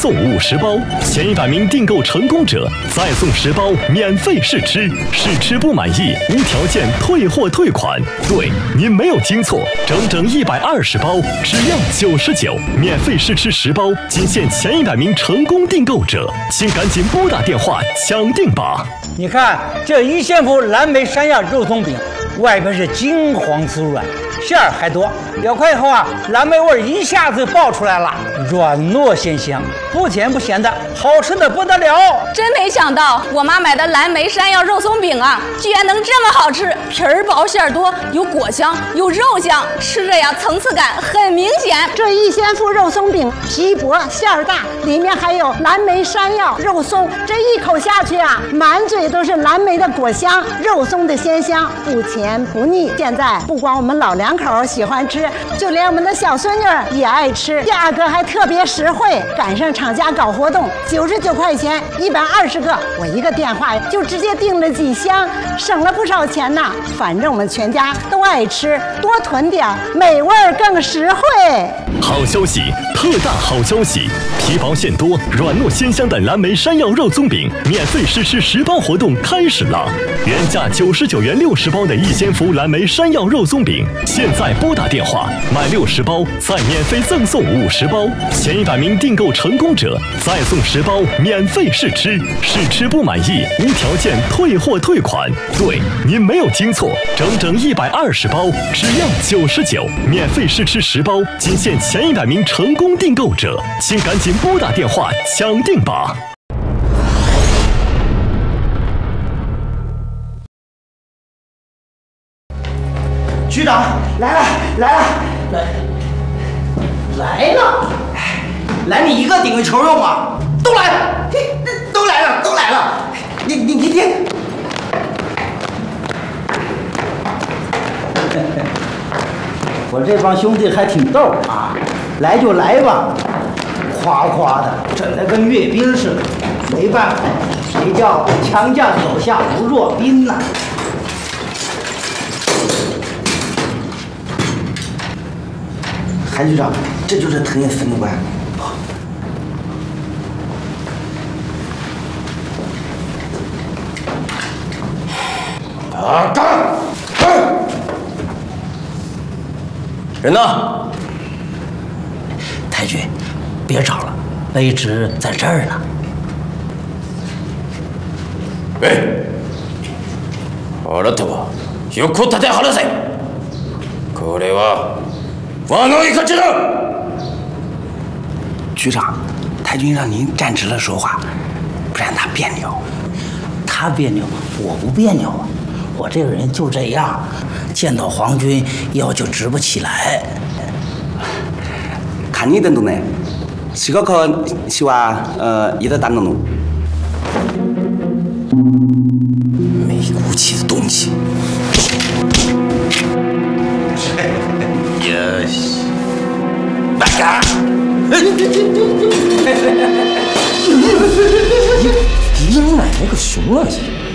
送50包，前100名订购成功者再送10包免费试吃，试吃不满意无条件退货退款。对，您没有听错，整整120包，只要99，免费试吃10包，仅限前100名成功订购者，请赶紧拨打电话抢订吧！ 你看这一线府蓝莓山药肉松饼，外边是金黄酥软，馅儿还多，咬开以后啊，蓝莓味一下子爆出来了，软糯鲜香，不甜不咸的，好吃的不得了。 真没想到我妈买的蓝莓山药肉松饼啊，居然能这么好吃，皮儿薄馅儿多，有果香有肉香，吃着呀层次感很明显。 这一仙妇肉松饼皮薄馅儿大，里面还有蓝莓山药肉松，这一口下去啊，满嘴都是蓝莓的果香，肉松的鲜香，不甜不腻。现在不光我们老两口喜欢吃，就连我们的小孙女也爱吃，价格还特别实惠，赶上厂家搞活动，99块钱120个，我一个电话就直接订了几箱，省了不少钱呢。反正我们全家都爱吃，多囤点，美味更实惠。 好消息，特大好消息！皮薄馅多、软糯鲜香的蓝莓山药肉松饼免费试吃10包活动开始了！原价99元60包的一仙福蓝莓山药肉松饼，现在拨打电话买60包，再免费赠送50包，前100名订购成功者再送10包免费试吃，试吃不满意无条件退货退款。对，您没有听错，整120包，只要99，免费试吃10包，仅限前100名成功订购者，请赶紧拨打电话抢订吧！ 局长来了，来你一个顶个球肉吗？都来了，你听。我这帮兄弟还挺逗啊，来就来吧，夸夸的，整得跟阅兵似的。没办法，谁叫强将手下无弱兵呢？韩局长，这就是藤野分的官。 干！人呢？ 太君，别找了，卑职在这儿呢。 喂，あなたは横立て話せ。これは我の一个职能。 局长，太君让您站直了说话，不然他别扭。他别扭，我不别扭啊。我这个人就这样，见到皇军腰就直不起来。看你的动呢，这个可希望一直打弄弄。没骨气的东西。 よし。バカ！ 你奶奶个熊了！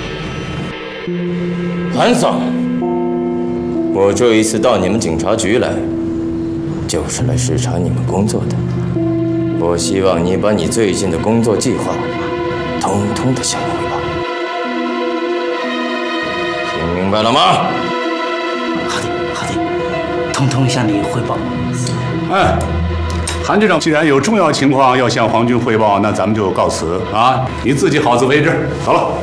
韩桑，我这一次到你们警察局来，就是来视察你们工作的。我希望你把你最近的工作计划，通通的向我汇报。听明白了吗？ 好的，通通向你汇报。 哎，韩局长，既然有重要情况要向皇军汇报，那咱们就告辞啊！你自己好自为之。走了。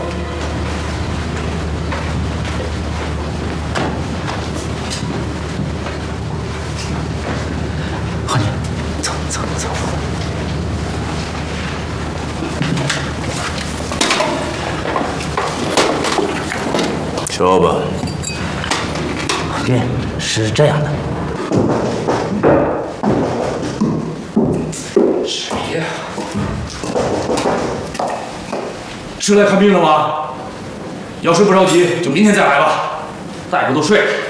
皇军，走。 说吧。 皇军，是这样的。 谁呀？是来看病了吗？要睡不着急，就明天再来吧。大夫都睡了。